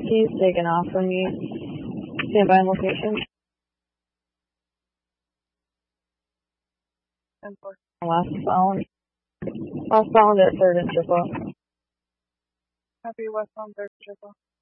keys taken off from you. Stand by on location. Last found at 3rd and Triple. Copy, westbound 3rd Triple.